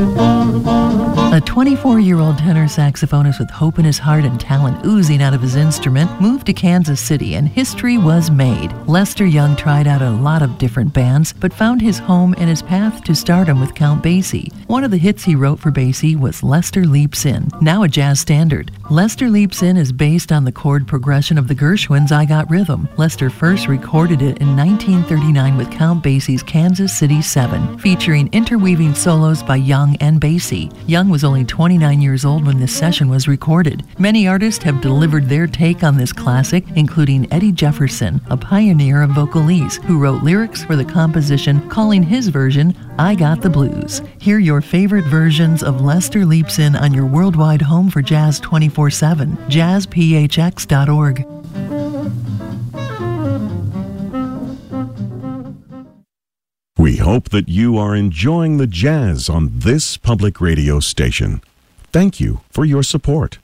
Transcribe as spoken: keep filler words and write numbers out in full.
A twenty-four-year-old tenor saxophonist with hope in his heart and talent oozing out of his instrument moved to Kansas City, and history was made. Lester Young tried out a lot of different bands, but found his home and his path to stardom with Count Basie. One of the hits he wrote for Basie was Lester Leaps In, now a jazz standard. Lester Leaps In is based on the chord progression of the Gershwins' I Got Rhythm. Lester first recorded it in nineteen thirty-nine with Count Basie's Kansas City Seven, featuring interweaving solos by Young and Basie. Young was only twenty-nine years old when this session was recorded. Many artists have delivered their take on this classic, including Eddie Jefferson, a pioneer of vocalese, who wrote lyrics for the composition, calling his version I Got the Blues. Hear your favorite versions of Lester Leaps In on your worldwide home for jazz twenty-four seven, jazz p h x dot org. We hope that you are enjoying the jazz on this public radio station. Thank you for your support.